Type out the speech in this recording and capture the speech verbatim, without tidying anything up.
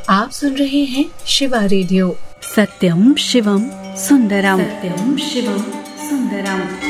आप सुन रहे हैं शिवा रेडियो। सत्यम शिवम सुंदरम। सत्यम शिवम सुंदरम।